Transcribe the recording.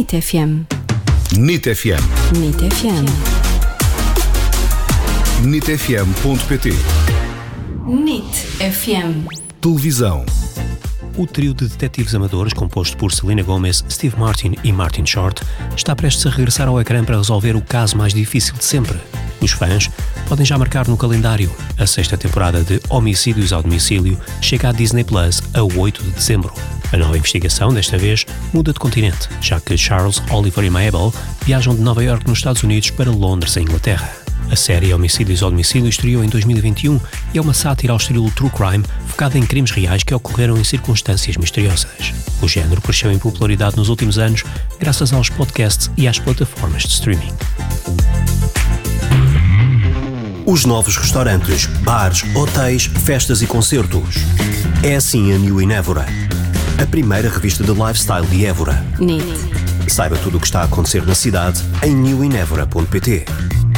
NIT FM. NIT FM. NIT FM. NITfm.pt. NIT FM. Televisão. O trio de detetives amadores, composto por Selena Gomez, Steve Martin e Martin Short, está prestes a regressar ao ecrã para resolver o caso mais difícil de sempre. Os fãs podem já marcar no calendário. A 6ª temporada de Homicídios ao Domicílio chega à Disney Plus a 8 de dezembro. A nova investigação, desta vez, muda de continente, já que Charles, Oliver e Mabel viajam de Nova Iorque nos Estados Unidos para Londres, em Inglaterra. A série Homicídios ao Domicílio estreou em 2021 e é uma sátira ao estilo true crime, focada em crimes reais que ocorreram em circunstâncias misteriosas. O género cresceu em popularidade nos últimos anos graças aos podcasts e às plataformas de streaming. Os novos restaurantes, bares, hotéis, festas e concertos. É assim a New in Évora, a primeira revista de lifestyle de Évora. NIT. Saiba tudo o que está a acontecer na cidade em newinevora.pt.